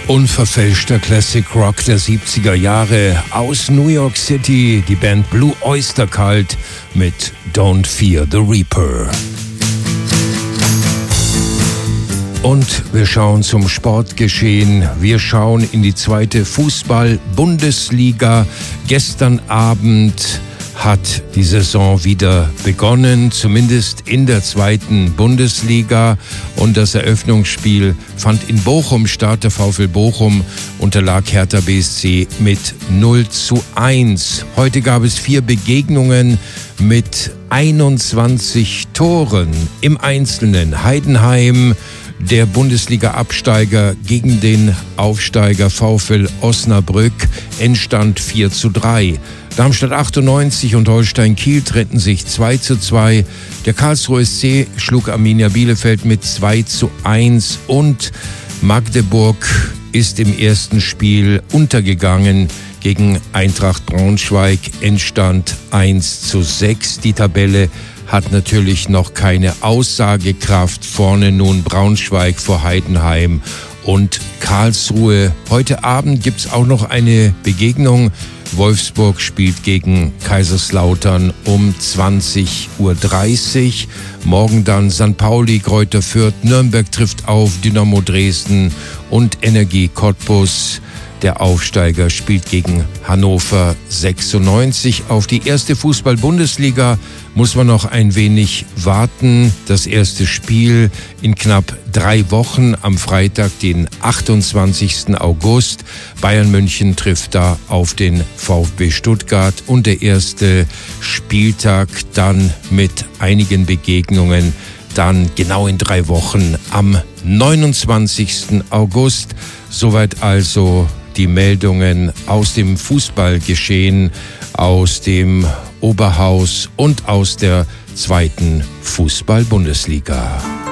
Unverfälschter Classic Rock der 70er Jahre aus New York City, die Band Blue Oyster Cult mit Don't Fear the Reaper. Und wir schauen zum Sportgeschehen. Wir schauen in die zweite Fußball-Bundesliga. Gestern Abend hat die Saison wieder begonnen, zumindest in der zweiten Bundesliga. Und das Eröffnungsspiel fand in Bochum statt. Der VfL Bochum unterlag Hertha BSC mit 0:1. Heute gab es 4 Begegnungen mit 21 Toren im Einzelnen. Heidenheim, der Bundesliga-Absteiger gegen den Aufsteiger VfL Osnabrück, Endstand 4:3. Darmstadt 98 und Holstein Kiel trennten sich 2:2. Der Karlsruher SC schlug Arminia Bielefeld mit 2:1 und Magdeburg ist im ersten Spiel untergegangen gegen Eintracht Braunschweig, Endstand 1:6. Die Tabelle hat natürlich noch keine Aussagekraft. Vorne nun Braunschweig vor Heidenheim und Karlsruhe. Heute Abend gibt's auch noch eine Begegnung. Wolfsburg spielt gegen Kaiserslautern um 20:30 Uhr. Morgen dann St. Pauli, Greuther Fürth, Nürnberg trifft auf Dynamo Dresden und Energie Cottbus. Der Aufsteiger spielt gegen Hannover 96. Auf die erste Fußball-Bundesliga muss man noch ein wenig warten. Das erste Spiel in knapp 3 Wochen am Freitag, den 28. August. Bayern München trifft da auf den VfB Stuttgart und der erste Spieltag dann mit einigen Begegnungen dann genau in 3 Wochen am 29. August. Soweit also die Meldungen aus dem Fußballgeschehen, aus dem Oberhaus und aus der zweiten Fußball-Bundesliga.